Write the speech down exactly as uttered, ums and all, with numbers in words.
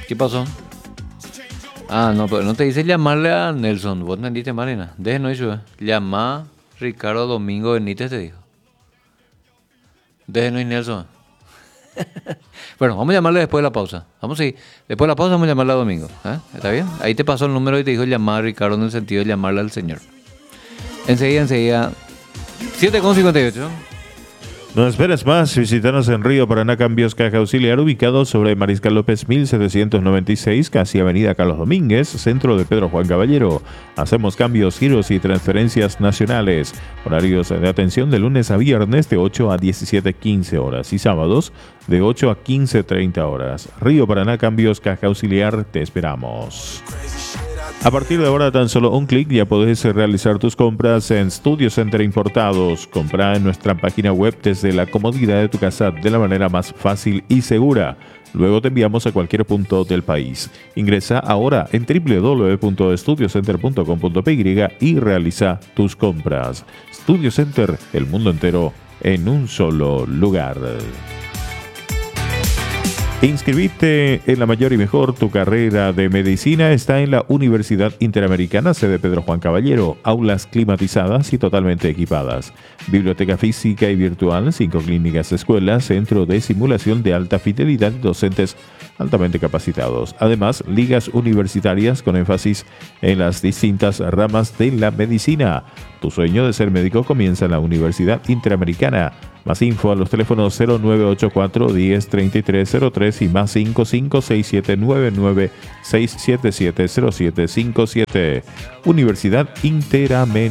¿Qué pasó? Ah, no, pero no te dice llamarle a Nelson. Vos entendiste, Marina. Déjenos eso. Llama Ricardo Domingo Benítez, te dijo. Déjenos, Nelson. Bueno, vamos a llamarle después de la pausa. Vamos a ir. Después de la pausa vamos a llamarle a Domingo. ¿Eh? ¿Está bien? Ahí te pasó el número y te dijo llamar a Ricardo en el sentido de llamarle al señor. Enseguida, enseguida. siete con cincuenta y ocho. No esperes más, visítanos en Río Paraná Cambios Caja Auxiliar, ubicado sobre Mariscal López mil setecientos noventa y seis, casi Avenida Carlos Domínguez, centro de Pedro Juan Caballero. Hacemos cambios, giros y transferencias nacionales. Horarios de atención de lunes a viernes de ocho a diecisiete quince horas y sábados de ocho a quince treinta horas. Río Paraná Cambios Caja Auxiliar, te esperamos. A partir de ahora, tan solo un clic ya podés realizar tus compras en Studio Center Importados. Compra en nuestra página web desde la comodidad de tu casa de la manera más fácil y segura. Luego te enviamos a cualquier punto del país. Ingresa ahora en doble u doble u doble u punto studio center punto com punto p y y realiza tus compras. Studio Center, el mundo entero en un solo lugar. Inscribite en la mayor y mejor. Tu carrera de medicina está en la Universidad Interamericana, sede Pedro Juan Caballero. Aulas climatizadas y totalmente equipadas. Biblioteca física y virtual, cinco clínicas, escuelas, centro de simulación de alta fidelidad y docentes altamente capacitados. Además, ligas universitarias con énfasis en las distintas ramas de la medicina. Tu sueño de ser médico comienza en la Universidad Interamericana. Más info a los teléfonos cero nueve ocho cuatro, diez, treinta y tres cero tres y más cinco cinco seis siete nueve nueve seis siete siete cero siete cinco siete. Universidad Interamericana.